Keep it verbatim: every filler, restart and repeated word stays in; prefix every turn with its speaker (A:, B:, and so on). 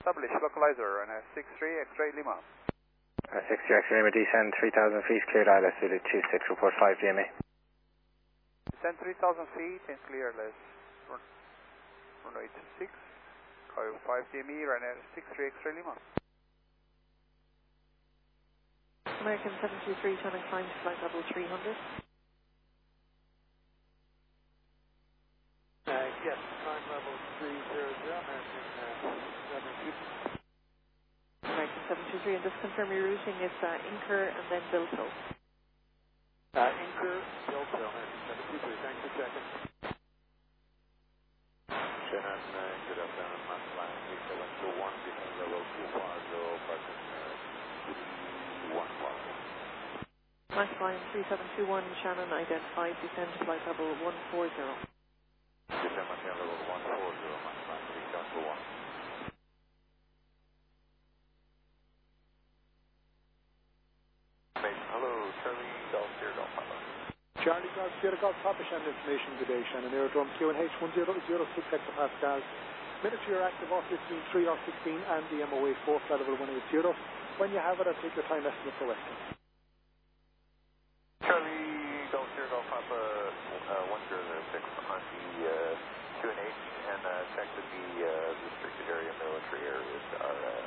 A: Established localizer and a six three X-ray Lima.
B: Uh, six three X-ray Lima, descend three thousand feet, cleared I L S Zulu two six, report five D M A.
A: Descend three thousand feet and clear I L S runway two six, Kyle five D M E, Ryanair six three X-ray Lima.
C: American seven two three, turning climb to flight level three hundred.
D: Uh, yes, climb level three hundred, American uh, seven two three.
C: American seven two three, and just confirm your routing is uh, Incur and then Bilto.
D: Uh, Incur, Bilto, American seven two three, thanks for checking. Shannon, uh, good afternoon, Max Line three seven two one, descend level two five zero, parking three one five.
C: Max line three seven two one, Shannon identified, descend to flight level one four zero.
D: Descend maintain level one four zero, Max Line three seven two one. Hello, Charlie Golf Sierra Golf Papa.
E: Charlie Golf Sierra Golf Papa, Shannon information today, Shannon Aerodrome Q N H one zero zero six hectopascals, military active R fifteen, three R sixteen and the M O A four, flight level one eight zero. When you have it, I'll take your time estimate for Western.
D: Charlie Golf Sierra Golf Papa uh, one zero zero six on the uh, Q N H and uh, check that the uh, restricted area military areas are uh,